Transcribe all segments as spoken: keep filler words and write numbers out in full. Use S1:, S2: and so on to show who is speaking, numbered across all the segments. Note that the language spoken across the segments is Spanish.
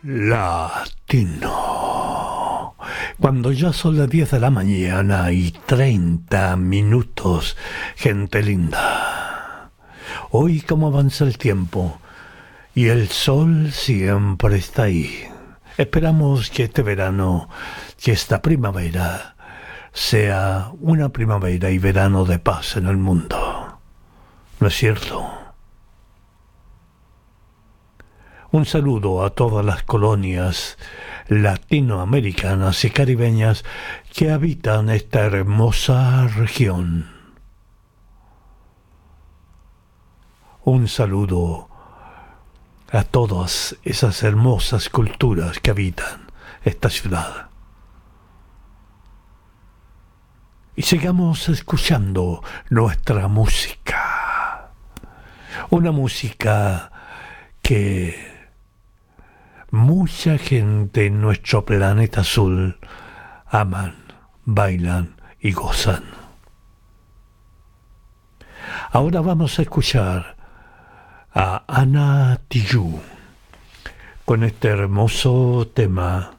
S1: Latino. Cuando ya son las diez de la mañana y treinta minutos, gente linda. Hoy cómo avanza el tiempo y el sol siempre está ahí. Esperamos que este verano, que esta primavera, sea una primavera y verano de paz en el mundo. ¿No es cierto? Un saludo a todas las colonias latinoamericanas y caribeñas que habitan esta hermosa región. Un saludo a todas esas hermosas culturas que habitan esta ciudad. Y sigamos escuchando nuestra música. Una música que mucha gente en nuestro planeta azul aman, bailan y gozan. Ahora vamos a escuchar a Ana Tijoux con este hermoso tema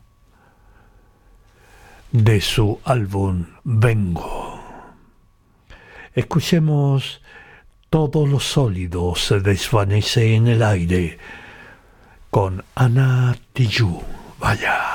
S1: de su álbum Vengo. Escuchemos Todo lo sólido se desvanece en el aire con Ana Tijoux. Vaya.